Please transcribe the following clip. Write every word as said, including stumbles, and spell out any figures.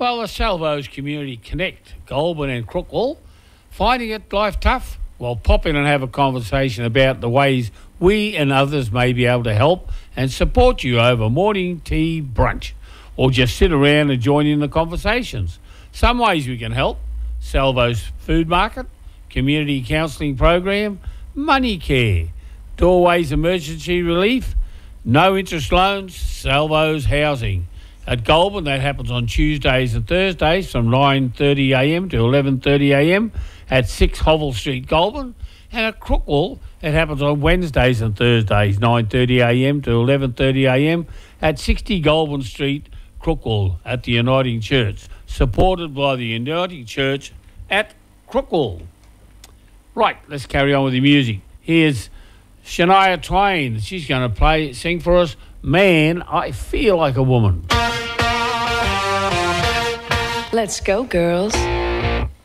Well, the Salvos Community Connect, Goulburn and Crookwell, finding it life tough? Well, pop in and have a conversation about the ways we and others may be able to help and support you over morning tea brunch, or just sit around and join in the conversations. Some ways we can help: Salvos Food Market, Community Counselling Program, Money Care, Doorways Emergency Relief, No Interest Loans, Salvos Housing. At Goulburn, that happens on Tuesdays and Thursdays from nine thirty a m to eleven thirty a m at six Hovel Street, Goulburn. And at Crookwell, it happens on Wednesdays and Thursdays, nine thirty a m to eleven thirty a m at sixty Goulburn Street, Crookwell, at the Uniting Church, supported by the Uniting Church at Crookwell. Right, let's carry on with the music. Here's Shania Twain. She's going to play, sing for us, Man, I Feel Like a Woman. Let's go, girls.